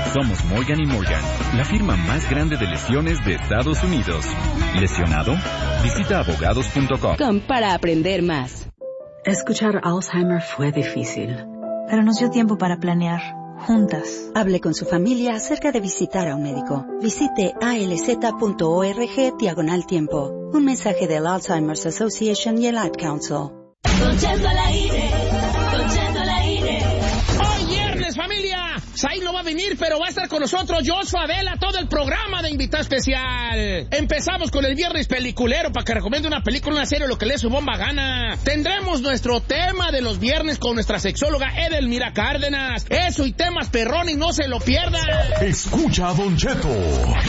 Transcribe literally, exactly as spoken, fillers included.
Somos Morgan y Morgan, la firma más grande de lesiones de Estados Unidos. ¿Lesionado? Visita abogados punto com. Para aprender más. Escuchar Alzheimer fue difícil, pero nos dio tiempo para planear, juntas. Hable con su familia acerca de visitar a un médico. Visite alz.org diagonal tiempo. Un mensaje del Alzheimer's Association y el Ad Council. Don Cheto al aire, Don Cheto al aire. ¡Hoy viernes, familia! Said no va a venir, pero va a estar con nosotros Joshua Adela, todo el programa de invitado especial. Empezamos con el viernes peliculero para que recomiende una película, una serie, lo que le dé su bomba gana. Tendremos nuestro tema de los viernes con nuestra sexóloga Edelmira Cárdenas. Eso y temas perrón y no se lo pierdan. Escucha a Don Cheto